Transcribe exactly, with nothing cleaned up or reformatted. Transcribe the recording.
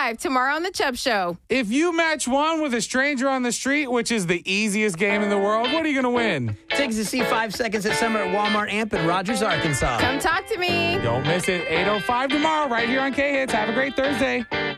five tomorrow on The Chubb Show. If you match one with a stranger on the street, which is the easiest game in the world, what are you going to win? Tickets to see Five Seconds at Summer at Walmart Amp in Rogers, Arkansas. Come talk to me. Don't miss it. eight oh five tomorrow right here on K-Hits. Have a great Thursday.